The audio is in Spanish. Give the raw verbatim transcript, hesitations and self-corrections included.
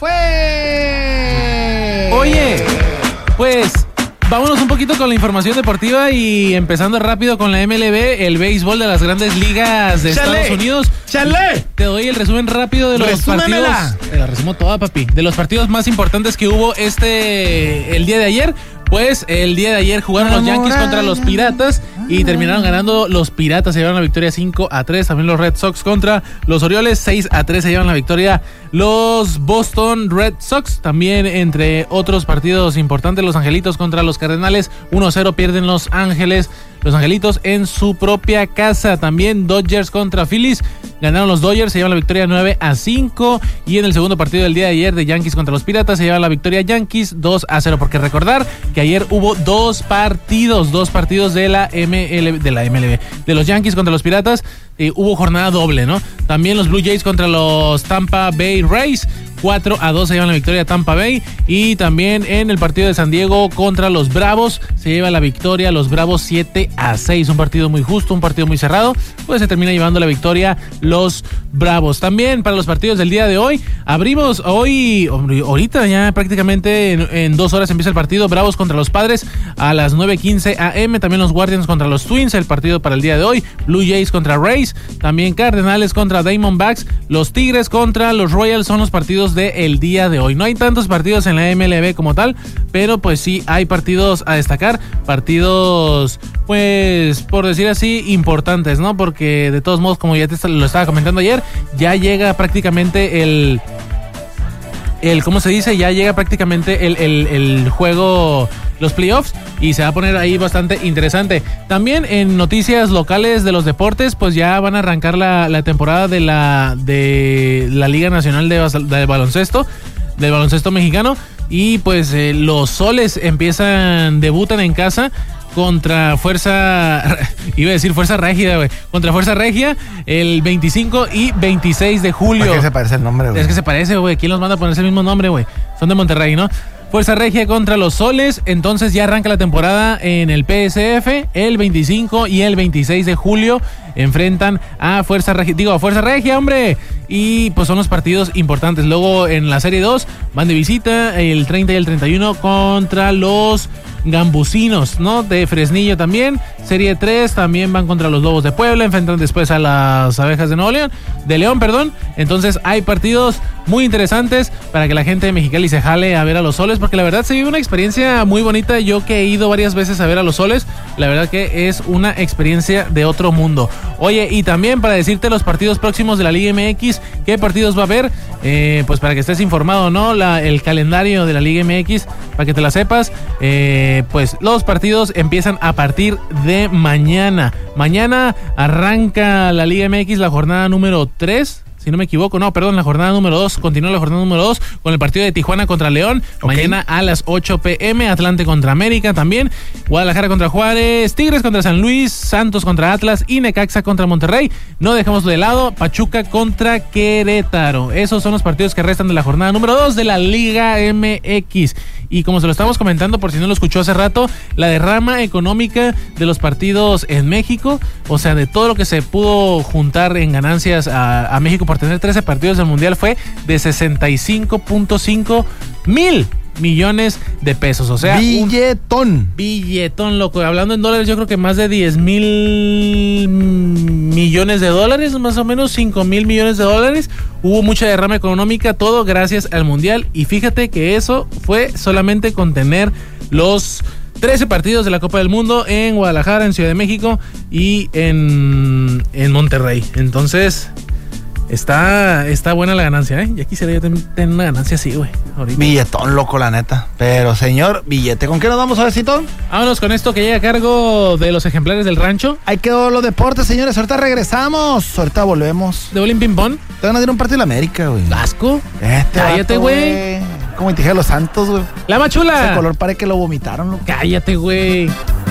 fue. Oye, pues vámonos un poquito con la información deportiva y empezando rápido con la M L B, el béisbol de las grandes ligas de ¡Chale! Estados Unidos. ¡Chale! Te doy el resumen rápido de los ¡Resúmemela! partidos. Te la resumo toda, papi. De los partidos más importantes que hubo este el día de ayer. Pues el día de ayer jugaron los Yankees contra los Piratas y terminaron ganando los Piratas, se llevaron la victoria cinco a tres. También los Red Sox contra los Orioles, seis a tres se llevan la victoria los Boston Red Sox. También entre otros partidos importantes, los Angelitos contra los Cardenales, uno a cero pierden los Ángeles. Los Angelitos en su propia casa. También Dodgers contra Phillies. Ganaron los Dodgers, se llevan la victoria nueve a cinco. Y en el segundo partido del día de ayer de Yankees contra los Piratas, se lleva la victoria Yankees dos a cero. Porque recordar que ayer hubo dos partidos, dos partidos de la M L B, de la M L B, de los Yankees contra los Piratas. Eh, hubo jornada doble, ¿no? También los Blue Jays contra los Tampa Bay Rays, cuatro a dos se llevan la victoria Tampa Bay. Y también en el partido de San Diego contra los Bravos, se lleva la victoria los Bravos siete a seis. Un partido muy justo, un partido muy cerrado, pues se termina llevando la victoria los Bravos. También para los partidos del día de hoy, abrimos hoy, ahorita ya prácticamente en, en dos horas empieza el partido, Bravos contra los Padres a las nueve quince a eme. También los Guardians contra los Twins, el partido para el día de hoy. Blue Jays contra Rays, también Cardenales contra Diamondbacks, los Tigres contra los Royals son los partidos del día de hoy. No hay tantos partidos en la M L B como tal, pero pues sí hay partidos a destacar, partidos pues por decir así importantes, ¿no? Porque de todos modos, como ya te lo estaba comentando ayer, ya llega prácticamente el el ¿cómo se dice? Ya llega prácticamente el, el, el juego, los playoffs, y se va a poner ahí bastante interesante. También en noticias locales de los deportes, pues ya van a arrancar la, la temporada de la de la Liga Nacional de, de Baloncesto, del baloncesto mexicano, y pues eh, los Soles empiezan, debutan en casa contra Fuerza, iba a decir Fuerza Régida, güey, contra Fuerza Regia el veinticinco y veintiséis de julio. ¿Por qué se parece el nombre, güey? Es que se parece, güey. ¿Quién los manda a ponerse el mismo nombre, güey? Son de Monterrey, ¿no? Fuerza Regia contra los Soles. Entonces ya arranca la temporada en el P S F. El veinticinco y el veintiséis de julio enfrentan a Fuerza Regia. Digo, a Fuerza Regia, hombre. Y pues son los partidos importantes. Luego en la Serie dos van de visita el treinta y el treinta y uno contra los Gambusinos, ¿no? De Fresnillo también. Serie tres también van contra los Lobos de Puebla. Enfrentan después a las Abejas de Nuevo León. De León, perdón. Entonces hay partidos muy interesantes para que la gente de Mexicali se jale a ver a los Soles, porque la verdad se vive una experiencia muy bonita. Yo que he ido varias veces a ver a los Soles, la verdad que es una experiencia de otro mundo. Oye, y también para decirte los partidos próximos de la Liga M X, qué partidos va a haber, eh, pues para que estés informado, ¿no? La, el calendario de la Liga M X, para que te la sepas. Eh, pues los partidos empiezan a partir de mañana. Mañana arranca la Liga M X, la jornada número tres. Si no me equivoco, no, perdón, la jornada número dos, continúa la jornada número dos con el partido de Tijuana contra León, okay. Mañana a las ocho pm, Atlante contra América también, Guadalajara contra Juárez, Tigres contra San Luis, Santos contra Atlas y Necaxa contra Monterrey. No dejamos de lado, Pachuca contra Querétaro. Esos son los partidos que restan de la jornada número dos de la Liga M X. Y como se lo estamos comentando, por si no lo escuchó hace rato, la derrama económica de los partidos en México, o sea, de todo lo que se pudo juntar en ganancias a, a México por tener trece partidos del Mundial, fue de sesenta y cinco punto cinco mil millones de pesos. O sea, billetón. Billetón, loco. Hablando en dólares, yo creo que más de diez mil millones de dólares, más o menos cinco mil millones de dólares. Hubo mucha derrama económica, todo gracias al Mundial. Y fíjate que eso fue solamente con tener los trece partidos de la Copa del Mundo en Guadalajara, en Ciudad de México y en, en Monterrey. Entonces, Está, está buena la ganancia, ¿eh? Ya quisiera yo tener una ganancia así, güey. Billetón, loco, la neta. Pero, señor, billete. ¿Con qué nos vamos a ver, Cito? Vámonos con esto que llega a cargo de los ejemplares del rancho. Ahí quedó los deportes, señores. Ahorita regresamos. Ahorita volvemos. ¿De Bolín Ping Pong? Te van a dar un partido de la América, güey. ¿Asco? Este Cállate, güey. Como en Tijera de los Santos, güey. La Machula. Ese color parece que lo vomitaron, loco. Cállate, güey.